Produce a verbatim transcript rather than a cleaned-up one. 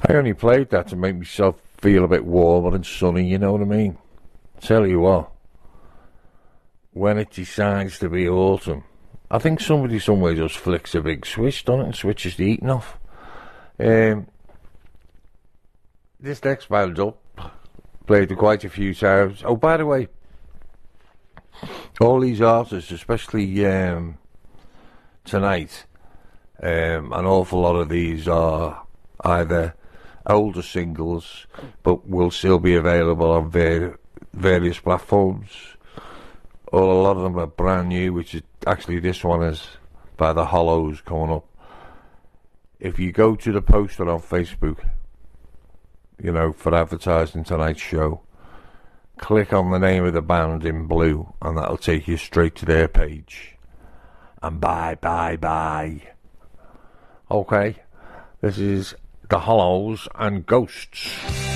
I only played that to make myself feel a bit warmer and sunny, you know what I mean? Tell you what, when it decides to be autumn, I think somebody somewhere just flicks a big switch, doesn't it, and switches the heating off. Um, this next band up, played it quite a few times. Oh, by the way, all these artists, especially um, tonight, um, an awful lot of these are either older singles, but will still be available on ver- various platforms, or a lot of them are brand new, which is actually this one is by the Hollows coming up. If you go to the poster on Facebook, you know, for advertising tonight's show, click on the name of the band in blue, and that'll take you straight to their page. And bye, bye, bye. Okay, this is the Hollows and Ghosts.